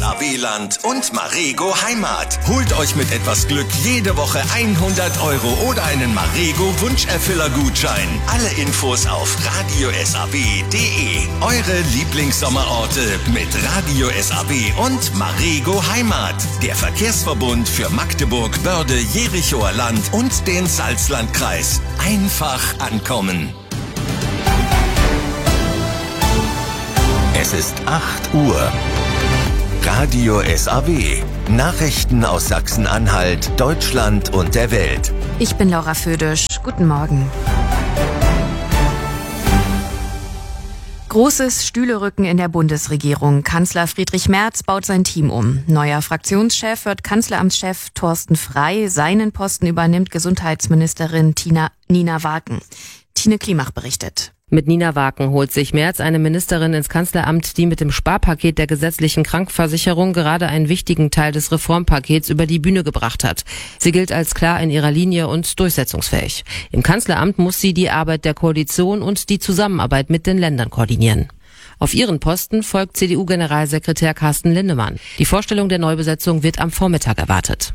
SAW-Land und Marego Heimat. Holt euch mit etwas Glück jede Woche 100 € oder einen Marego Wunscherfüller-Gutschein. Alle Infos auf radiosaw.de. Eure Lieblingssommerorte mit Radio SAW und Marego Heimat. Der Verkehrsverbund für Magdeburg, Börde, Jerichoer Land und den Salzlandkreis. Einfach ankommen. Es ist 8 Uhr. Radio SAW. Nachrichten aus Sachsen-Anhalt, Deutschland und der Welt. Ich bin Laura Födisch. Guten Morgen. Großes Stühlerücken in der Bundesregierung. Kanzler Friedrich Merz baut sein Team um. Neuer Fraktionschef wird Kanzleramtschef Thorsten Frey. Seinen Posten übernimmt Gesundheitsministerin Nina Waken. Tine Klimach berichtet. Mit Nina Waken holt sich Merz eine Ministerin ins Kanzleramt, die mit dem Sparpaket der gesetzlichen Krankenversicherung gerade einen wichtigen Teil des Reformpakets über die Bühne gebracht hat. Sie gilt als klar in ihrer Linie und durchsetzungsfähig. Im Kanzleramt muss sie die Arbeit der Koalition und die Zusammenarbeit mit den Ländern koordinieren. Auf ihren Posten folgt CDU-Generalsekretär Carsten Linnemann. Die Vorstellung der Neubesetzung wird am Vormittag erwartet.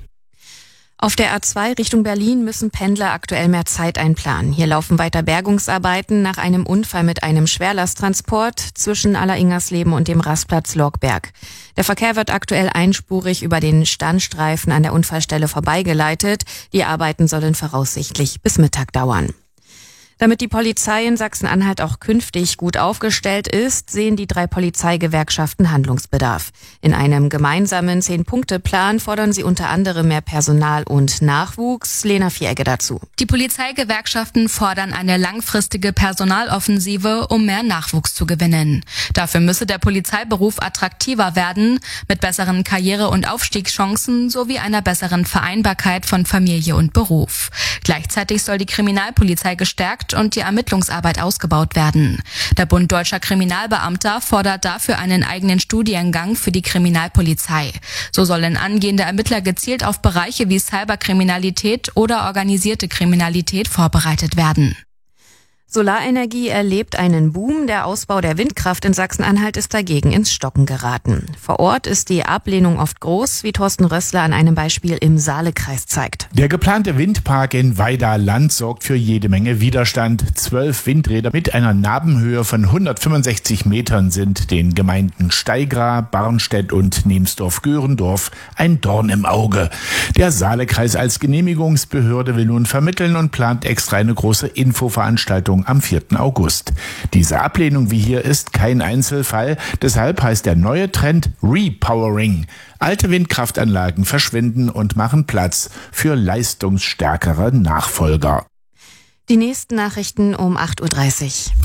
Auf der A2 Richtung Berlin müssen Pendler aktuell mehr Zeit einplanen. Hier laufen weiter Bergungsarbeiten nach einem Unfall mit einem Schwerlasttransport zwischen Alleringersleben und dem Rastplatz Lorgberg. Der Verkehr wird aktuell einspurig über den Standstreifen an der Unfallstelle vorbeigeleitet. Die Arbeiten sollen voraussichtlich bis Mittag dauern. Damit die Polizei in Sachsen-Anhalt auch künftig gut aufgestellt ist, sehen die 3 Polizeigewerkschaften Handlungsbedarf. In einem gemeinsamen 10-Punkte-Plan fordern sie unter anderem mehr Personal und Nachwuchs. Lena Vieregge dazu. Die Polizeigewerkschaften fordern eine langfristige Personaloffensive, um mehr Nachwuchs zu gewinnen. Dafür müsse der Polizeiberuf attraktiver werden, mit besseren Karriere- und Aufstiegschancen sowie einer besseren Vereinbarkeit von Familie und Beruf. Gleichzeitig soll die Kriminalpolizei gestärkt und die Ermittlungsarbeit ausgebaut werden. Der Bund Deutscher Kriminalbeamter fordert dafür einen eigenen Studiengang für die Kriminalpolizei. So sollen angehende Ermittler gezielt auf Bereiche wie Cyberkriminalität oder organisierte Kriminalität vorbereitet werden. Solarenergie erlebt einen Boom. Der Ausbau der Windkraft in Sachsen-Anhalt ist dagegen ins Stocken geraten. Vor Ort ist die Ablehnung oft groß, wie Thorsten Rössler an einem Beispiel im Saalekreis zeigt. Der geplante Windpark in Weida-Land sorgt für jede Menge Widerstand. 12 Windräder mit einer Nabenhöhe von 165 Metern sind den Gemeinden Steigra, Barnstedt und Nemsdorf-Göhrendorf ein Dorn im Auge. Der Saalekreis als Genehmigungsbehörde will nun vermitteln und plant extra eine große Infoveranstaltung am 4. August. Diese Ablehnung wie hier ist kein Einzelfall, deshalb heißt der neue Trend Repowering. Alte Windkraftanlagen verschwinden und machen Platz für leistungsstärkere Nachfolger. Die nächsten Nachrichten um 8.30 Uhr.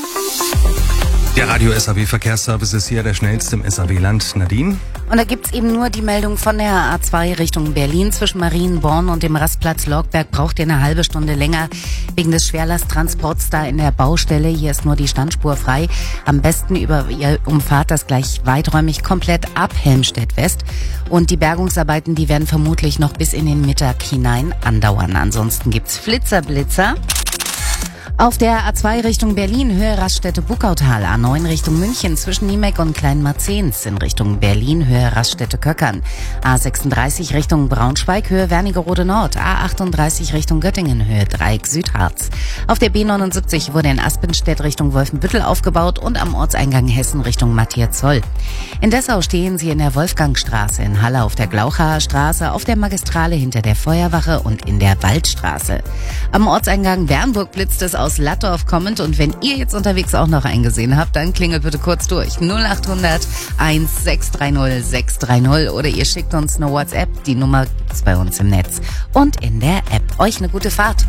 Der Radio SAW Verkehrsservice ist hier der schnellste im SAW-Land. Nadine? Und da gibt's eben nur die Meldung von der A2 Richtung Berlin. Zwischen Marienborn und dem Rastplatz Lorgberg braucht ihr eine halbe Stunde länger wegen des Schwerlasttransports da in der Baustelle. Hier ist nur die Standspur frei. Am besten ihr umfahrt das gleich weiträumig komplett ab Helmstedt West. Und die Bergungsarbeiten, die werden vermutlich noch bis in den Mittag hinein andauern. Ansonsten gibt's Flitzer. Auf der A2 Richtung Berlin, Höhe Raststätte-Buckautal, A9 Richtung München, zwischen Niemeck und Kleinmarzens, in Richtung Berlin, Höhe Raststätte-Köckern, A36 Richtung Braunschweig, Höhe Wernigerode Nord, A38 Richtung Göttingen, Höhe Dreieck Südharz. Auf der B79 wurde in Aspenstedt Richtung Wolfenbüttel aufgebaut und am Ortseingang Hessen Richtung Matthias-Zoll. In Dessau stehen Sie in der Wolfgangstraße, in Halle auf der Glauchaer Straße, auf der Magistrale hinter der Feuerwache und in der Waldstraße. Am Ortseingang Bernburg blitzt es aus Lattorf kommend, und wenn ihr jetzt unterwegs auch noch eingesehen habt, dann klingelt bitte kurz durch 0800 1630 630 oder ihr schickt uns eine WhatsApp. Die Nummer gibt's bei uns im Netz und in der App. Euch eine gute Fahrt.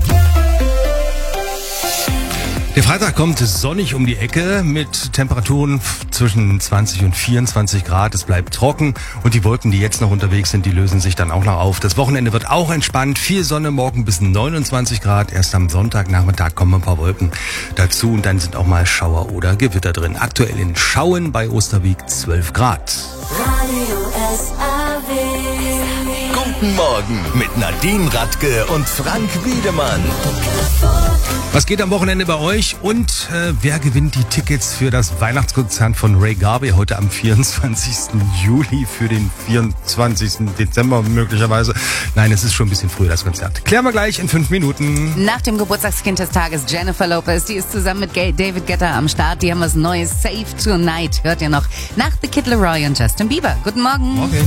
Der Freitag kommt sonnig um die Ecke mit Temperaturen zwischen 20 und 24 Grad. Es bleibt trocken und die Wolken, die jetzt noch unterwegs sind, die lösen sich dann auch noch auf. Das Wochenende wird auch entspannt. Viel Sonne, morgen bis 29 Grad. Erst am Sonntagnachmittag kommen ein paar Wolken dazu und dann sind auch mal Schauer oder Gewitter drin. Aktuell in Schauen bei Osterwieck 12 Grad. Radio SAW. Guten Morgen mit Nadine Radke und Frank Wiedemann. Was geht am Wochenende bei euch und wer gewinnt die Tickets für das Weihnachtskonzert von Ray Garvey heute am 24. Juli für den 24. Dezember möglicherweise? Nein, es ist schon ein bisschen früher, das Konzert. Klären wir gleich in 5 Minuten. Nach dem Geburtstagskind des Tages, Jennifer Lopez, die ist zusammen mit David Guetta am Start. Die haben was Neues, Save Tonight. Hört ihr noch nach The Kid Laroi und Justin Bieber. Guten Morgen. Morgen.